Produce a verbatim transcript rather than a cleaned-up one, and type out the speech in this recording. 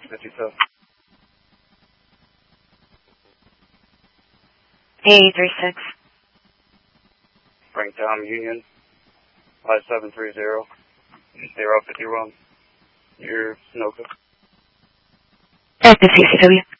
fifty-seven. A three six. Franktown Union, five seven three zero, zero fifty-one, near Sunoco. Active C C W.